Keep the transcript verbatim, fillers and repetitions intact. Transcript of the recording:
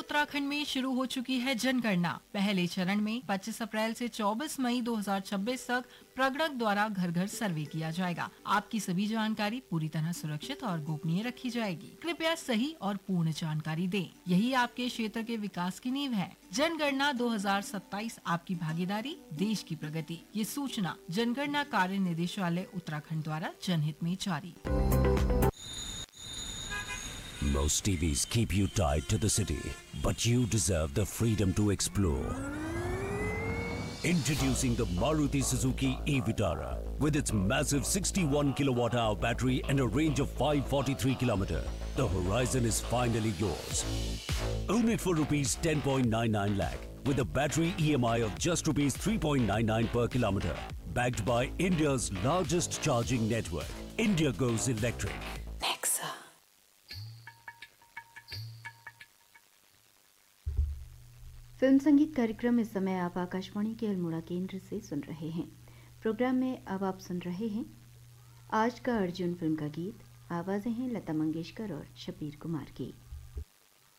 उत्तराखंड में शुरू हो चुकी है जनगणना। पहले चरण में पच्चीस अप्रैल से चौबीस मई दो हज़ार छब्बीस तक प्रगणक द्वारा घर घर सर्वे किया जाएगा। आपकी सभी जानकारी पूरी तरह सुरक्षित और गोपनीय रखी जाएगी। कृपया सही और पूर्ण जानकारी दें। यही आपके क्षेत्र के विकास की नींव है। जनगणना दो हज़ार सत्ताईस, आपकी भागीदारी, देश की प्रगति। ये सूचना जनगणना कार्य निदेशालय उत्तराखंड द्वारा जनहित में जारी। Most T Vs keep you tied to the city, but you deserve the freedom to explore. Introducing the Maruti Suzuki e-Vitara with its massive sixty-one kilowatt hour battery and a range of five hundred forty-three kilometers. The horizon is finally yours. Own it for rupees ten point nine nine lakh with a battery E M I of just rupees three point nine nine per kilometer. Backed by India's largest charging network. India goes electric. Nexa. Film संगीत कार्यक्रम इस समय आप आकाशवाणी के अल्मोड़ा केंद्र से सुन रहे हैं। प्रोग्राम में अब आप सुन रहे हैं आज का अर्जुन फिल्म का गीत। आवाज़ें हैं लता मंगेशकर और शबीर कुमार की।